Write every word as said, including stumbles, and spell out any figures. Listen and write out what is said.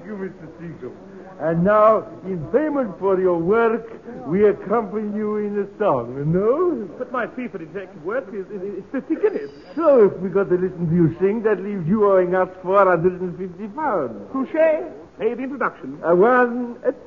you, Mister Seacombe. And now, in payment for your work, we accompany you in a song, no? But my fee for detective work is, is, is fifty guineas. So if we got to listen to you sing, that leaves you owing us four hundred fifty pounds. Touché. Pay the introduction. A one, a two.